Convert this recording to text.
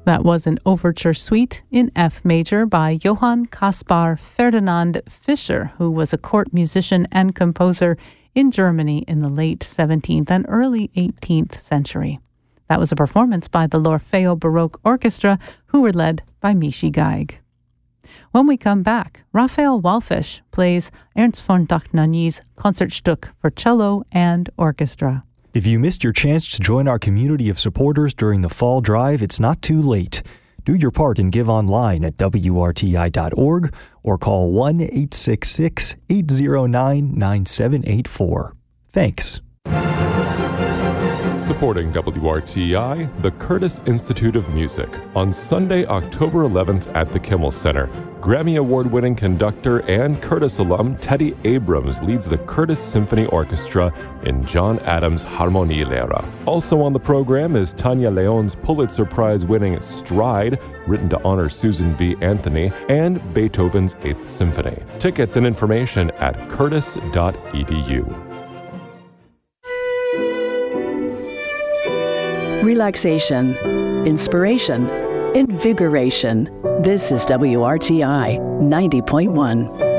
That was an overture suite in F major by Johann Caspar Ferdinand Fischer, who was a court musician and composer in Germany in the late 17th and early 18th century. That was a performance by the L'Orfeo Baroque Orchestra, who were led by Michi Geig. When we come back, Raphael Wallfisch plays Ernst von Dohnanyi's Concertstück for cello and orchestra. If you missed your chance to join our community of supporters during the fall drive, it's not too late. Do your part and give online at WRTI.org or call 1-866-809-9784. Thanks. Supporting WRTI, the Curtis Institute of Music. On Sunday, October 11th at the Kimmel Center, Grammy Award-winning conductor and Curtis alum Teddy Abrams leads the Curtis Symphony Orchestra in John Adams' Harmonielehrer. Also on the program is Tanya Leon's Pulitzer Prize-winning Stride, written to honor Susan B. Anthony, and Beethoven's Eighth Symphony. Tickets and information at curtis.edu. Relaxation, inspiration, invigoration. This is WRTI 90.1.